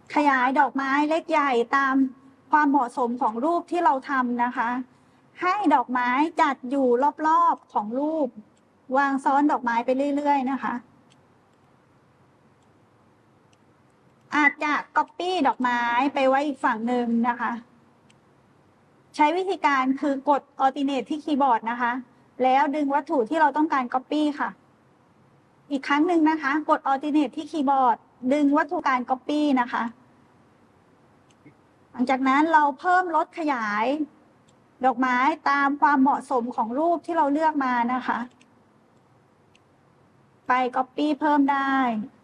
ขยายดอกไม้เล็กใหญ่ตามความเหมาะสมของรูปที่เราทำนะคะ ให้ดอกไม้จัดอยู่รอบๆของรูป วางซ้อนดอกไม้ไปเรื่อยๆนะคะ อาจจะ copy ดอกไม้ไปไว้อีกฝั่งหนึ่งนะคะ ใช้วิธีการคือกด alternate ที่คีย์บอร์ดนะคะ แล้วดึงวัตถุที่เราต้องการ copy ค่ะ อีกครั้งหนึ่งนะคะ กด alternate ที่คีย์บอร์ด ดึงวัตถุการ copy นะคะ หลังจากนั้นเราเพิ่มลดขยายดอกไม้ตามความเหมาะสมของรูปที่เราเลือกมานะคะ ไป copy เพิ่มได้